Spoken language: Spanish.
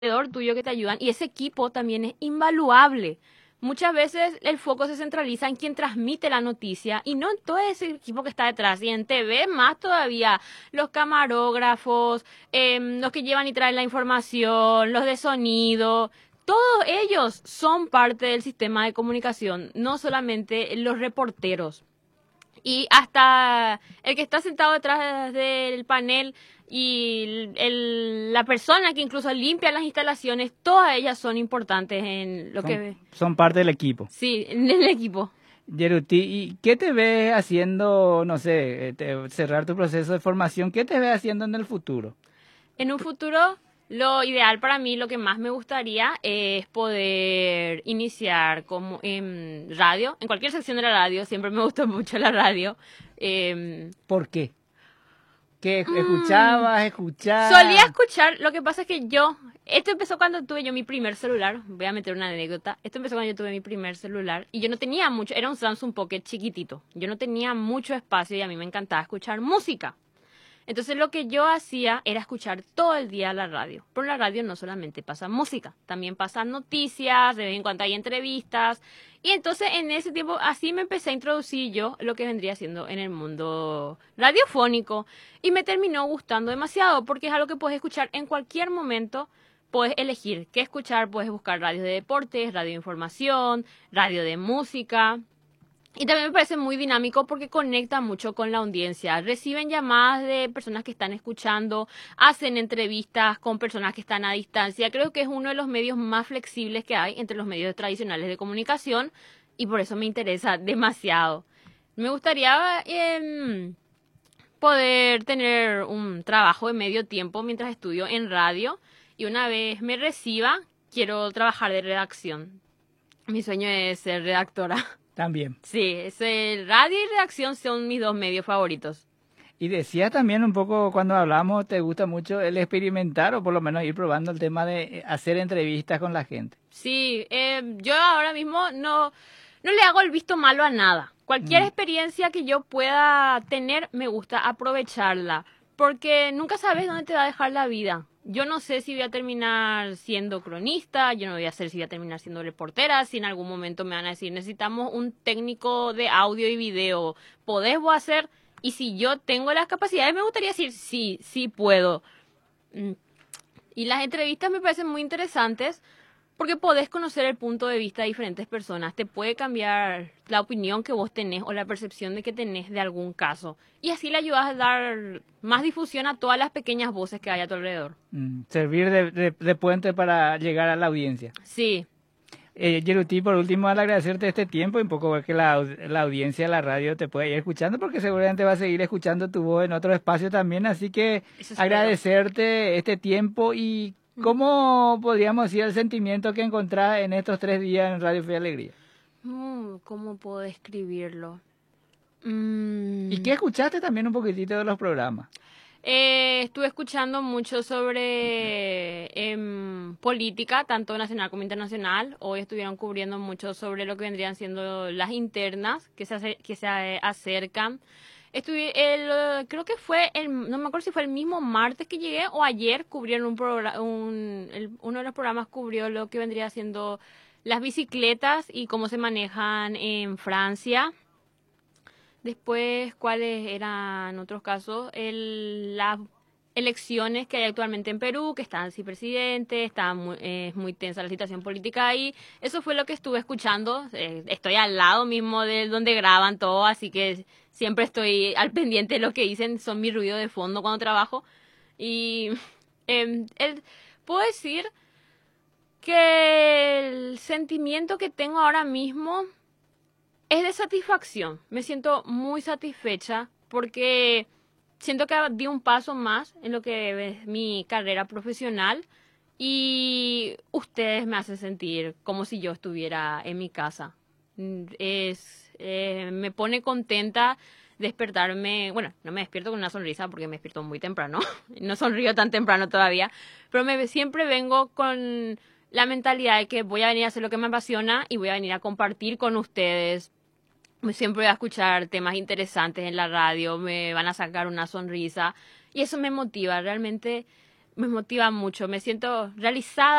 alrededor tuyo que te ayudan y ese equipo también es invaluable. Muchas veces el foco se centraliza en quien transmite la noticia y no en todo ese equipo que está detrás. Y en TV más todavía, los camarógrafos, los que llevan y traen la información, los de sonido, todos ellos son parte del sistema de comunicación, no solamente los reporteros. Y hasta el que está sentado detrás del panel y la persona que incluso limpia las instalaciones, todas ellas son importantes en lo que... Son parte del equipo. Sí, en el equipo. Yeruti, ¿y qué te ves haciendo, no sé, cerrar tu proceso de formación? ¿Qué te ves haciendo en el futuro? En un futuro, lo ideal para mí, lo que más me gustaría es poder iniciar como en radio, en cualquier sección de la radio. Siempre me gustó mucho la radio. ¿Por qué? ¿Qué escuchabas? Solía escuchar, lo que pasa es que esto empezó cuando tuve yo mi primer celular, voy a meter una anécdota, esto empezó cuando yo tuve mi primer celular y yo no tenía mucho, era un Samsung Pocket chiquitito, yo no tenía mucho espacio y a mí me encantaba escuchar música. Entonces lo que yo hacía era escuchar todo el día la radio. Por la radio no solamente pasa música, también pasan noticias, de vez en cuando hay entrevistas. Y entonces en ese tiempo así me empecé a introducir yo lo que vendría siendo en el mundo radiofónico. Y me terminó gustando demasiado porque es algo que puedes escuchar en cualquier momento. Puedes elegir qué escuchar, puedes buscar radios de deportes, radio de información, radio de música. Y también me parece muy dinámico porque conecta mucho con la audiencia. Reciben llamadas de personas que están escuchando, hacen entrevistas con personas que están a distancia. Creo que es uno de los medios más flexibles que hay entre los medios tradicionales de comunicación y por eso me interesa demasiado. Me gustaría poder tener un trabajo de medio tiempo mientras estudio en radio y una vez me reciba, quiero trabajar de redacción. Mi sueño es ser redactora. También. Sí, radio y redacción son mis dos medios favoritos. Y decías también un poco cuando hablamos, te gusta mucho el experimentar o por lo menos ir probando el tema de hacer entrevistas con la gente. Sí, yo ahora mismo no le hago el visto malo a nada. Cualquier experiencia que yo pueda tener, me gusta aprovecharla, porque nunca sabes dónde te va a dejar la vida. Yo no sé si voy a terminar siendo cronista, yo no voy a saber si voy a terminar siendo reportera, si en algún momento me van a decir, necesitamos un técnico de audio y video, ¿podés vos hacer? Y si yo tengo las capacidades, me gustaría decir, sí puedo. Y las entrevistas me parecen muy interesantes porque podés conocer el punto de vista de diferentes personas. Te puede cambiar la opinión que vos tenés o la percepción de que tenés de algún caso. Y así le ayudas a dar más difusión a todas las pequeñas voces que hay a tu alrededor. Servir de puente para llegar a la audiencia. Sí. Yeruti, por último, al agradecerte este tiempo y un poco ver que la audiencia de la radio te puede ir escuchando porque seguramente va a seguir escuchando tu voz en otro espacio también. Así que agradecerte este tiempo y ¿cómo podríamos decir el sentimiento que encontrás en estos 3 días en Radio Fe y Alegría? ¿Cómo puedo describirlo? ¿Y qué escuchaste también un poquitito de los programas? Estuve escuchando mucho sobre política, tanto nacional como internacional. Hoy estuvieron cubriendo mucho sobre lo que vendrían siendo las internas que se acercan. Creo que no me acuerdo si fue el mismo martes que llegué o ayer cubrieron uno de los programas cubrió lo que vendría siendo las bicicletas y cómo se manejan en Francia. Después, ¿cuáles eran otros casos? Las elecciones que hay actualmente en Perú, que están sin presidente, es muy tensa la situación política ahí. Eso fue lo que estuve escuchando. Estoy al lado mismo de donde graban todo, así que siempre estoy al pendiente de lo que dicen. Son mi ruido de fondo cuando trabajo. Y puedo decir que el sentimiento que tengo ahora mismo es de satisfacción. Me siento muy satisfecha porque siento que di un paso más en lo que es mi carrera profesional y ustedes me hacen sentir como si yo estuviera en mi casa. Me pone contenta despertarme. Bueno, no me despierto con una sonrisa porque me despierto muy temprano. No sonrío tan temprano todavía, pero siempre vengo con la mentalidad de que voy a venir a hacer lo que me apasiona y voy a venir a compartir con ustedes. Siempre voy a escuchar temas interesantes en la radio, me van a sacar una sonrisa y eso me motiva. Realmente me motiva mucho, me siento realizada